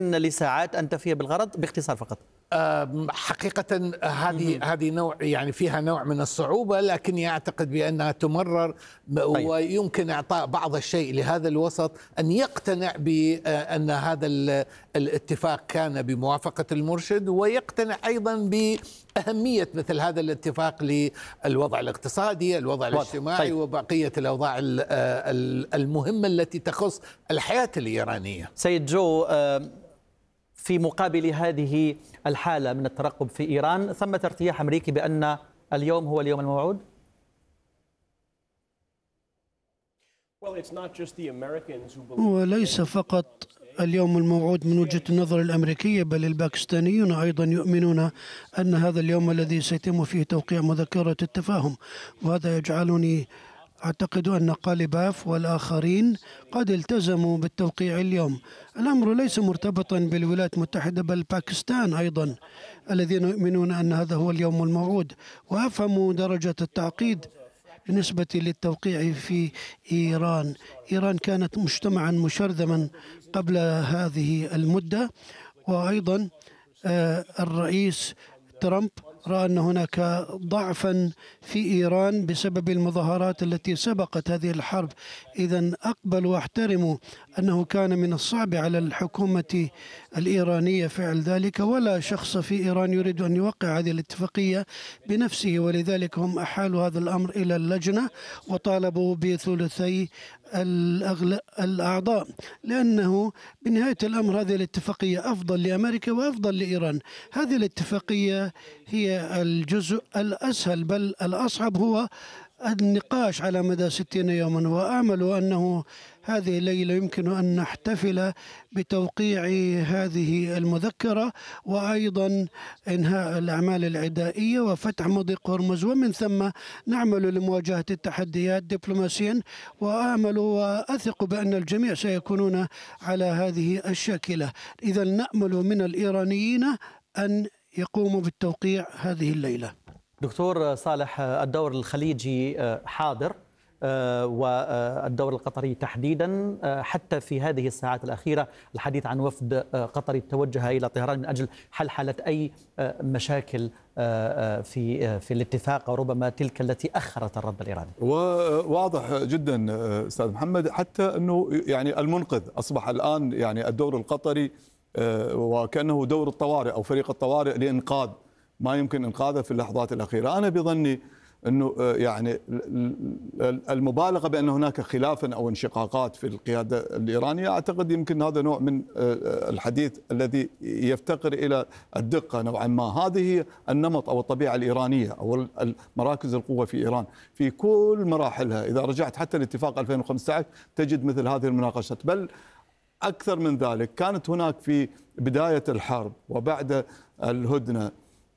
لساعات أن تفي بالغرض؟ باختصار فقط. حقيقة هذه نوع يعني فيها نوع من الصعوبة، لكني أعتقد بأنها تمرر. طيب. ويمكن إعطاء بعض الشيء لهذا الوسط أن يقتنع بأن هذا الاتفاق كان بموافقة المرشد، ويقتنع أيضا بأهمية مثل هذا الاتفاق للوضع الاقتصادي، الوضع الاجتماعي، طيب. وبقية الأوضاع المهمة التي تخص الحياة الإيرانية. سيد جو، في مقابل هذه الحالة من الترقب في إيران، ثمة ارتياح أمريكي بأن اليوم هو اليوم الموعود؟ وليس فقط اليوم الموعود من وجهة النظر الأمريكية، بل الباكستانيون أيضا يؤمنون أن هذا اليوم الذي سيتم فيه توقيع مذكرة التفاهم، وهذا يجعلني أعتقد أن قالباف والآخرين قد التزموا بالتوقيع اليوم. الأمر ليس مرتبطا بالولايات المتحدة، بل باكستان أيضا الذين يؤمنون أن هذا هو اليوم الموعود. وأفهم درجة التعقيد بالنسبة للتوقيع في إيران. إيران كانت مجتمعا مشرذما قبل هذه المدة، وأيضا الرئيس ترامب رأى أن هناك ضعفا في إيران بسبب المظاهرات التي سبقت هذه الحرب. إذن أقبل واحترم أنه كان من الصعب على الحكومة الإيرانية فعل ذلك، ولا شخص في إيران يريد أن يوقع هذه الاتفاقية بنفسه، ولذلك هم أحالوا هذا الأمر إلى اللجنة وطالبوا بثلثي الأعضاء، لأنه بنهاية الأمر هذه الاتفاقية أفضل لأمريكا وأفضل لإيران. هذه الاتفاقية هي الجزء الأسهل، بل الأصعب هو النقاش على مدى 60 يوما، وأعمل أنه هذه الليلة يمكن أن نحتفل بتوقيع هذه المذكرة، وأيضا إنهاء الأعمال العدائية وفتح مضيق هرمز، ومن ثم نعمل لمواجهة التحديات دبلوماسيا. وأعمل وأثق بأن الجميع سيكونون على هذه الشاكلة. إذا نأمل من الإيرانيين أن يقوموا بالتوقيع هذه الليلة. دكتور صالح، الدور الخليجي حاضر والدور القطري تحديدا، حتى في هذه الساعات الأخيرة الحديث عن وفد قطري توجه إلى طهران من أجل حل حالة أي مشاكل في الاتفاق، أو ربما تلك التي أخرت الرد الإيراني. وواضح جدا أستاذ محمد، حتى أنه يعني المنقذ أصبح الآن يعني الدور القطري، وكأنه دور الطوارئ أو فريق الطوارئ لإنقاذ ما يمكن إنقاذه في اللحظات الأخيرة. أنا بظني أنه يعني المبالغة بأن هناك خلافا أو انشقاقات في القيادة الإيرانية، أعتقد يمكن هذا نوع من الحديث الذي يفتقر إلى الدقة نوعا ما. هذه هي النمط أو الطبيعة الإيرانية أو مراكز القوة في إيران في كل مراحلها. إذا رجعت حتى الاتفاق 2015 تجد مثل هذه المناقشات، بل أكثر من ذلك. كانت هناك في بداية الحرب وبعد الهدنة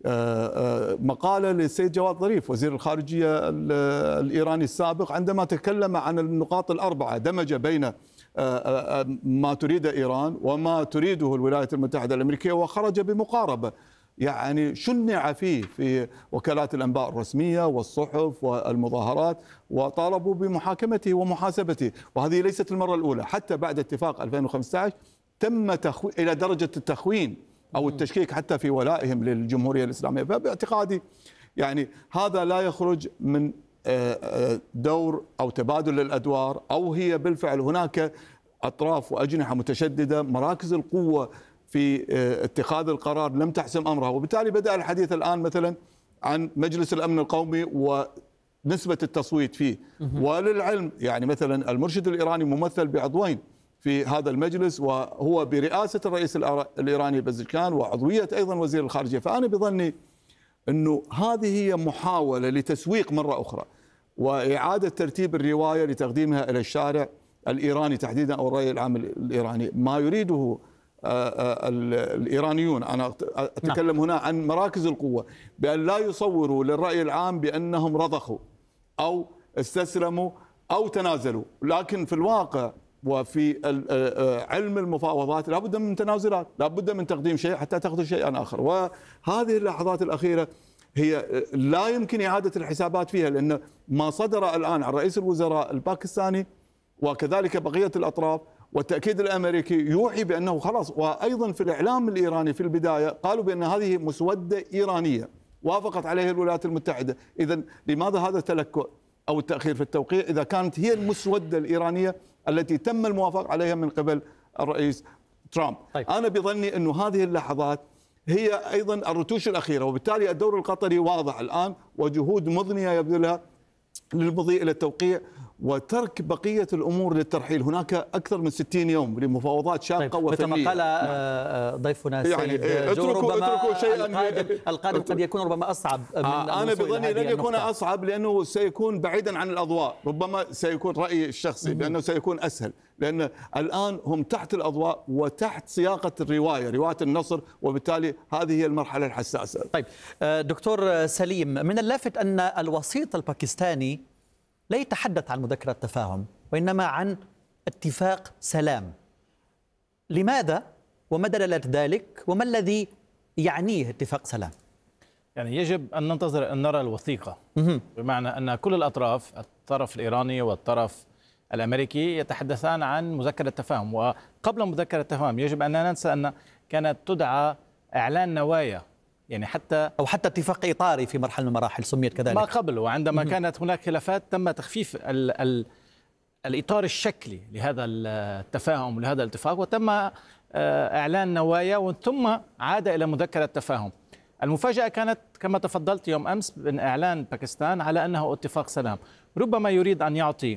مقالة للسيد جواد ظريف وزير الخارجية الإيراني السابق، عندما تكلم عن النقاط الأربعة، دمج بين ما تريد إيران وما تريده الولايات المتحدة الأمريكية، وخرج بمقاربة يعني شنع فيه في وكالات الأنباء الرسمية والصحف والمظاهرات، وطالبوا بمحاكمته ومحاسبته. وهذه ليست المرة الأولى، حتى بعد اتفاق 2015 تم إلى درجة التخوين أو التشكيك حتى في ولائهم للجمهورية الإسلامية. فباعتقادي يعني هذا لا يخرج من دور أو تبادل الأدوار، أو هي بالفعل هناك أطراف وأجنحة متشددة، مراكز القوة في اتخاذ القرار لم تحسم أمرها، وبالتالي بدأ الحديث الآن مثلا عن مجلس الأمن القومي ونسبة التصويت فيه. وللعلم يعني مثلا المرشد الإيراني ممثل بعضوين في هذا المجلس، وهو برئاسة الرئيس الإيراني بزشكان وعضوية أيضا وزير الخارجية. فأنا بظني أنه هذه هي محاولة لتسويق مرة أخرى وإعادة ترتيب الرواية لتقديمها إلى الشارع الإيراني تحديدا أو الرأي العام الإيراني. ما يريده الإيرانيون، أنا أتكلم هنا عن مراكز القوة، بأن لا يصوروا للرأي العام بأنهم رضخوا أو استسلموا أو تنازلوا، لكن في الواقع وفي علم المفاوضات لابد من تنازلات، لابد من تقديم شيء حتى تأخذ شيئا آخر. وهذه اللحظات الأخيرة هي لا يمكن إعادة الحسابات فيها، لأن ما صدر الآن عن رئيس الوزراء الباكستاني وكذلك بقية الأطراف والتأكيد الأمريكي يوحي بأنه خلاص. وأيضا في الإعلام الإيراني في البداية قالوا بأن هذه مسودة إيرانية وافقت عليه الولايات المتحدة. إذا لماذا هذا التلكؤ أو التأخير في التوقيع إذا كانت هي المسودة الإيرانية التي تم الموافقة عليها من قبل الرئيس ترامب؟ طيب. أنا بظني أنه هذه اللحظات هي أيضا الرتوش الأخيرة، وبالتالي الدور القطري واضح الآن وجهود مضنية يبذلها للمضي إلى التوقيع وترك بقية الأمور للترحيل. هناك أكثر من 60 يوم لمفاوضات شاقة طيب. وفنية. مثل ما قال ضيفنا يعني السيد جو، ربما شيئا القادم قد يكون ربما أصعب من أنا بظني لن يكون أصعب لأنه سيكون بعيدا عن الأضواء. ربما سيكون رأيي الشخصي بأنه سيكون أسهل، لأن الآن هم تحت الأضواء وتحت سياقة الرواية، رواية النصر، وبالتالي هذه هي المرحلة الحساسة. طيب دكتور سليم، من اللافت أن الوسيط الباكستاني لا يتحدث عن مذكرة تفاهم وإنما عن اتفاق سلام. لماذا وما دلالة ذلك وما الذي يعنيه اتفاق سلام؟ يعني يجب أن ننتظر أن نرى الوثيقة، بمعنى أن كل الأطراف، الطرف الإيراني والطرف الأمريكي، يتحدثان عن مذكرة تفاهم. وقبل مذكرة تفاهم يجب أن لا ننسى أن كانت تدعى إعلان نوايا، يعني حتى اتفاق إطاري في مرحلة من المراحل سميت كذلك ما قبل. وعندما كانت هناك خلافات تم تخفيف الإطار الشكلي لهذا التفاهم ولهذا الاتفاق، وتم إعلان نوايا ثم عاد إلى مذكرة تفاهم. المفاجأة كانت كما تفضلت يوم أمس من إعلان باكستان على أنه اتفاق سلام. ربما يريد أن يعطي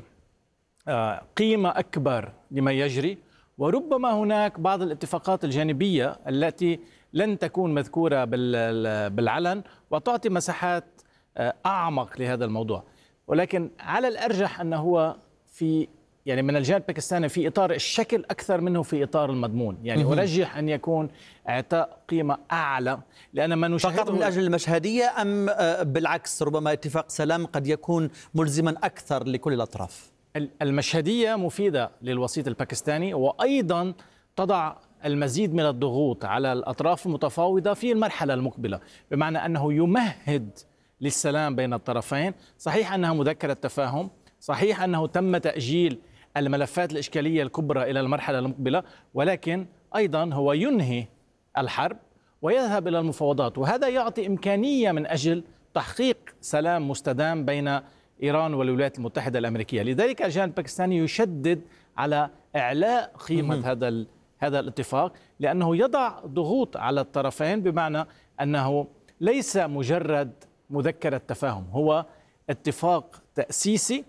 قيمة أكبر لما يجري، وربما هناك بعض الاتفاقات الجانبية التي لن تكون مذكورة بالعلن وتعطي مساحات أعمق لهذا الموضوع. ولكن على الأرجح أنه هو في يعني من الجانب الباكستاني في إطار الشكل أكثر منه في إطار المضمون. يعني أرجح أن يكون إعطاء قيمة أعلى، لأن ما نشاهده فقط من أجل المشهدية أم بالعكس ربما اتفاق سلام قد يكون ملزما أكثر لكل الأطراف؟ المشهدية مفيدة للوسيط الباكستاني، وأيضا تضع المزيد من الضغوط على الأطراف المتفاوضة في المرحلة المقبلة، بمعنى أنه يمهد للسلام بين الطرفين. صحيح أنها مذكرة تفاهم، صحيح أنه تم تأجيل الملفات الإشكالية الكبرى إلى المرحلة المقبلة، ولكن أيضا هو ينهي الحرب ويذهب إلى المفاوضات، وهذا يعطي إمكانية من أجل تحقيق سلام مستدام بين إيران والولايات المتحدة الأمريكية. لذلك الجانب الباكستاني يشدد على إعلاء قيمة هذا الاتفاق، لأنه يضع ضغوط على الطرفين، بمعنى أنه ليس مجرد مذكرة تفاهم، هو اتفاق تأسيسي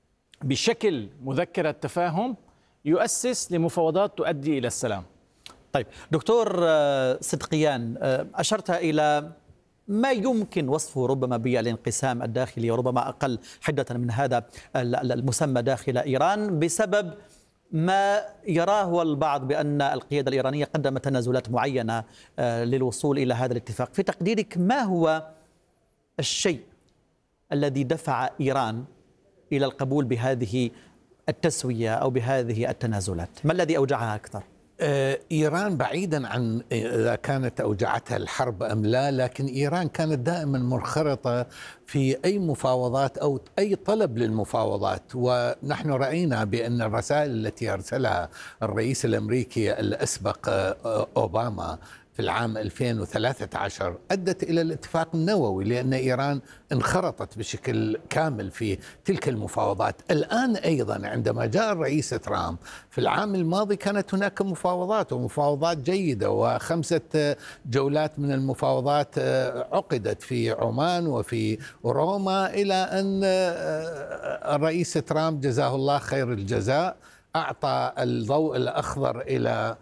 بشكل مذكرة تفاهم يؤسس لمفاوضات تؤدي إلى السلام. طيب دكتور صدقيان، أشرت إلى ما يمكن وصفه ربما بالانقسام الداخلي، وربما أقل حدة من هذا المسمى داخل إيران، بسبب ما يراه البعض بأن القيادة الإيرانية قدمت تنازلات معينة للوصول إلى هذا الاتفاق. في تقديرك ما هو الشيء الذي دفع إيران إلى القبول بهذه التسوية أو بهذه التنازلات؟ ما الذي أوجعها أكثر؟ إيران بعيدا عن إذا كانت أوجعتها الحرب أم لا، لكن إيران كانت دائما منخرطة في أي مفاوضات أو أي طلب للمفاوضات. ونحن رأينا بأن الرسائل التي أرسلها الرئيس الأمريكي الأسبق أوباما في العام 2013 أدت إلى الاتفاق النووي، لأن إيران انخرطت بشكل كامل في تلك المفاوضات. الآن أيضا عندما جاء الرئيس ترامب في العام الماضي كانت هناك مفاوضات ومفاوضات جيدة، و5 جولات من المفاوضات عقدت في عمان وفي روما، إلى أن الرئيس ترامب جزاه الله خير الجزاء أعطى الضوء الأخضر إلى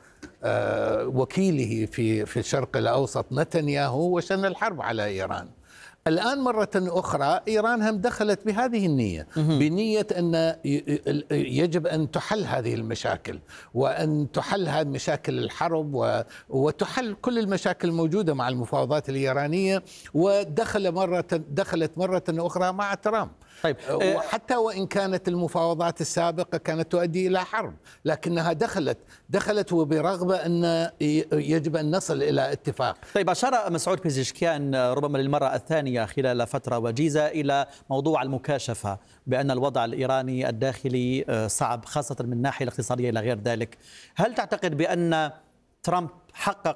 وكيله في الشرق الأوسط نتنياهو وشن الحرب على إيران. الآن مرة أخرى إيران هم دخلت بهذه النية، بنية أن يجب أن تحل هذه المشاكل، وأن تحل هذه مشاكل الحرب وتحل كل المشاكل الموجودة مع المفاوضات الإيرانية. دخلت مرة أخرى مع ترامب. طيب وحتى وإن كانت المفاوضات السابقة كانت تؤدي إلى حرب، لكنها دخلت وبرغبة أن يجب أن نصل إلى اتفاق. طيب، أشار مسعود بيزشكيان ربما للمرة الثانية خلال فترة وجيزة إلى موضوع المكاشفة، بأن الوضع الإيراني الداخلي صعب خاصة من الناحية الاقتصادية إلى غير ذلك. هل تعتقد بأن ترامب حقق